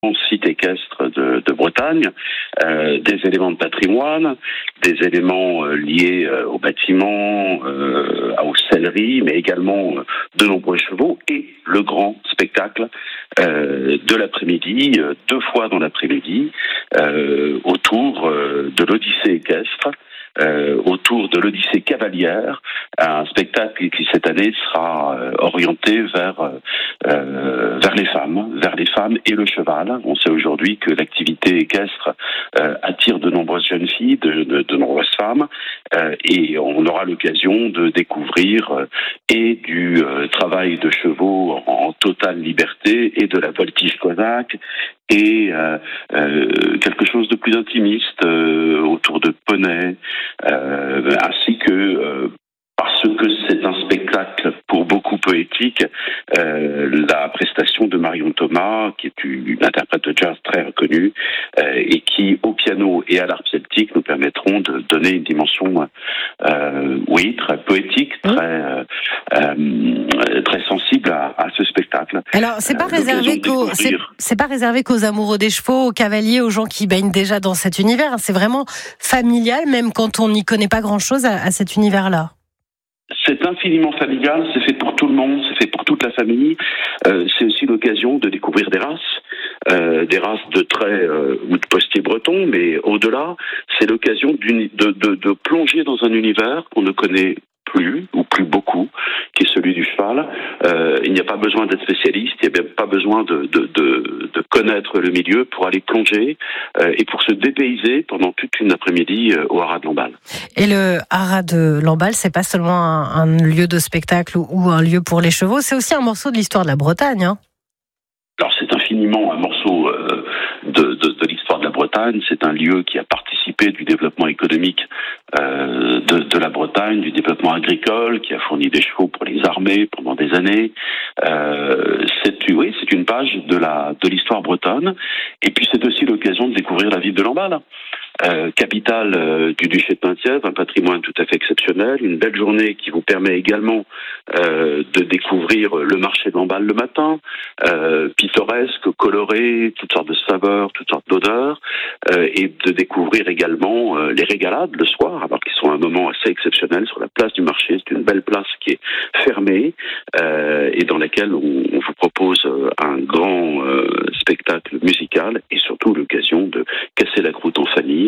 site équestre de Bretagne, des éléments de patrimoine, des éléments liés aux bâtiments, aux selleries, mais également de nombreux chevaux et le grand spectacle de l'après-midi, 2 fois dans l'après-midi, autour de l'Odyssée équestre, autour de l'Odyssée cavalière, un spectacle qui cette année sera orienté vers les femmes et le cheval. On sait aujourd'hui que l'activité équestre attire de nombreuses jeunes filles, de nombreuses femmes, et on aura l'occasion de découvrir et du travail de chevaux en totale liberté et de la voltige cosaque et quelque chose de plus intimiste autour de poneys, ainsi que parce que c'est un spectacle pour beaucoup poétique, la prestation de Marion Thomas, qui est une interprète de jazz très reconnue, et qui, au piano et à l'harpe celtique, nous permettront de donner une dimension, très poétique, très sensible à ce spectacle. Alors, c'est pas réservé qu'aux amoureux des chevaux, aux cavaliers, aux gens qui baignent déjà dans cet univers. C'est vraiment familial, même quand on n'y connaît pas grand-chose à cet univers-là. C'est infiniment familial, c'est fait pour tout le monde, c'est fait pour toute la famille. C'est aussi l'occasion de découvrir des races de traits ou de postiers bretons, mais au-delà, c'est l'occasion de plonger dans un univers qu'on ne connaît plus, ou plus beaucoup, qui est celui du cheval. Il n'y a pas besoin d'être spécialiste, il n'y a pas besoin de connaître le milieu pour aller plonger et pour se dépayser pendant toute une après-midi au haras de Lamballe. Et le haras de Lamballe, c'est pas seulement un lieu de spectacle ou un lieu pour les chevaux, c'est aussi un morceau de l'histoire de la Bretagne, hein. Alors c'est infiniment un morceau de l'histoire de la Bretagne. C'est un lieu qui a participé du développement économique de la Bretagne, du développement agricole, qui a fourni des chevaux pour les armées pendant des années. C'est une page de l'histoire bretonne. Et puis c'est aussi l'occasion de découvrir la ville de Lamballe. Capitale du duché de Penthièvre, un patrimoine tout à fait exceptionnel, une belle journée qui vous permet également de découvrir le marché de Lamballe le matin, pittoresque, coloré, toutes sortes de saveurs, toutes sortes d'odeurs, et de découvrir également les régalades le soir, alors qu'ils sont un moment assez exceptionnel sur la place du marché. C'est une belle place qui est fermée et dans laquelle on vous propose un grand spectacle musical et surtout l'occasion de casser la croûte en famille.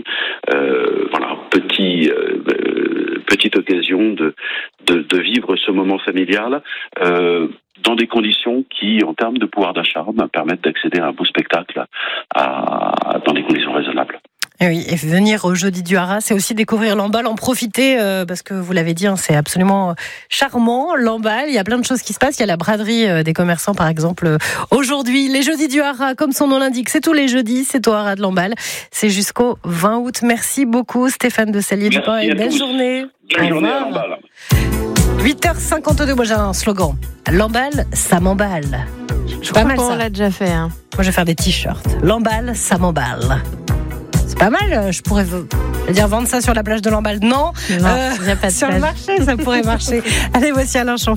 Petite occasion de vivre ce moment familial dans des conditions qui, en termes de pouvoir d'achat, permettent d'accéder à un beau spectacle dans des conditions raisonnables. Et oui, et venir au Jeudi du Haras, c'est aussi découvrir Lamballe, en profiter, parce que vous l'avez dit, c'est absolument charmant, Lamballe. Il y a plein de choses qui se passent. Il y a la braderie des commerçants, par exemple, aujourd'hui. Les Jeudis du Haras, comme son nom l'indique, c'est tous les jeudis, c'est au Haras de Lamballe. C'est jusqu'au 20 août. Merci beaucoup, Stéphane de Salier-du-Pin, et belle journée. Belle journée à Lamballe. 8h52, moi j'ai un slogan. Lamballe, ça m'emballe. Je crois qu'on l'a déjà fait. Moi, je vais faire des t-shirts. Lamballe, ça m'emballe. C'est pas mal, je pourrais vendre ça sur la plage de Lamballe. Non, il n'y a pas de sur le marché, ça pourrait marcher. Allez, voici Alain Champ.